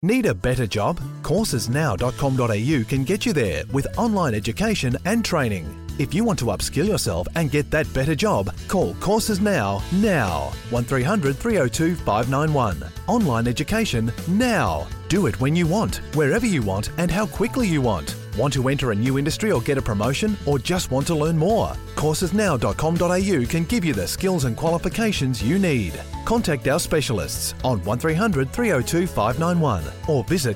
Need a better job? Coursesnow.com.au can get you there with online education and training. If you want to upskill yourself and get that better job, call Courses Now. 1300 302 591. Online education now. Do it when you want, wherever you want and how quickly you want. Want to enter a new industry or get a promotion, or just want to learn more? Coursesnow.com.au can give you the skills and qualifications you need. Contact our specialists on 1300 302 591 or visit